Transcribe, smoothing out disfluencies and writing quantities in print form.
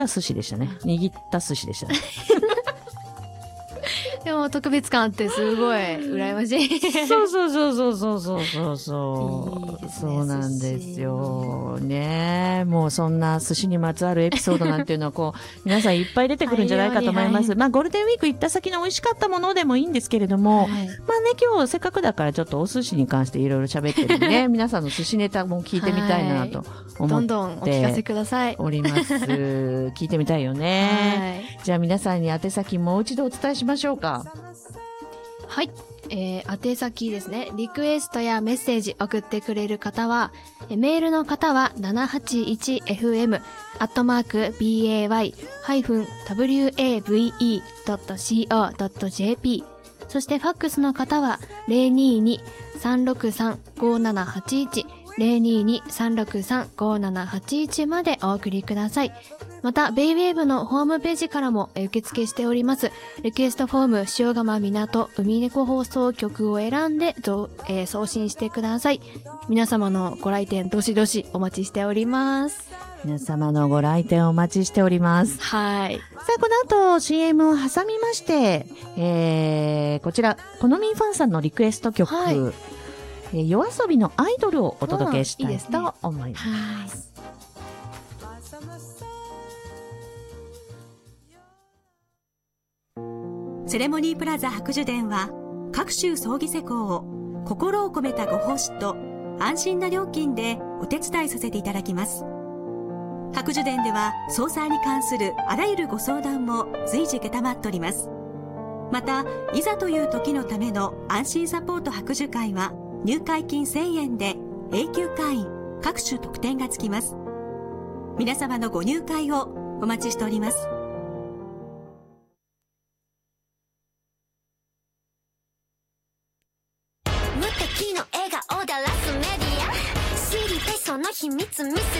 寿司でしたね。握った寿司でしたね。 でも特別感あってすごい羨ましい。 そうそうそうそうそうそうそういいですねそうなんですよね。もうそんな寿司にまつわるエピソードなんていうのはこう皆さんいっぱい出てくるんじゃないかと思います。 はい、 まあゴールデンウィーク行った先の美味しかったものでもいいんですけれども、 はい、 まあね今日せっかくだからちょっとお寿司に関していろいろ喋ってるんでね、皆さんの寿司ネタも聞いてみたいなと思ってどんどんお聞かせください。 おります。聞いてみたいよね。 はい、 じゃあ皆さんに宛先もう一度お伝えしましょうか。 はい、宛先ですね。リクエストやメッセージ送ってくれる方は、メールの方は 781fm@bay-wave.co.jp、 そしてファックスの方は 022-363-5781 022-363-5781 までお送りください。また、ベイウェーブのホームページからも受付しております。リクエストフォーム、塩釜港海猫放送局を選んで、送信してください。皆様のご来店、どしどしお待ちしております。 皆様のご来店お待ちしております。 はい。 さあ、この後 CM を挟みまして、こちら、このみんファンさんのリクエスト曲、 はい、 夜遊びのアイドルをお届けしたいと思います。 セレモニープラザ白樹殿は各種葬儀施工を心を込めたご奉仕と安心な料金でお手伝いさせていただきます。白樹殿では葬祭に関するあらゆるご相談も随時承っております。また、いざという時のための安心サポート白樹会は入会金1000円で永久会員各種特典がつきます。皆様のご入会をお待ちしております。 無敵の笑顔だらすメディア、知りたいその秘密見せ